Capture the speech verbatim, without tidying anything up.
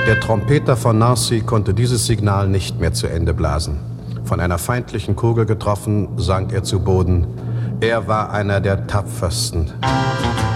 Der Trompeter von Nancy konnte dieses Signal nicht mehr zu Ende blasen. Von einer feindlichen Kugel getroffen, sank er zu Boden. Er war einer der Tapfersten.